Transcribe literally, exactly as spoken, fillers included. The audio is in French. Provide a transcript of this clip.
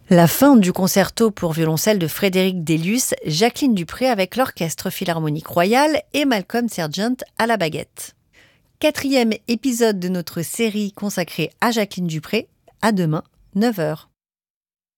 La fin du concerto pour violoncelle de Frédéric Delius, Jacqueline Dupré avec l'Orchestre Philharmonique Royal et Malcolm Sargent à la baguette. Quatrième épisode de notre série consacrée à Jacqueline Dupré. À demain, neuf heures.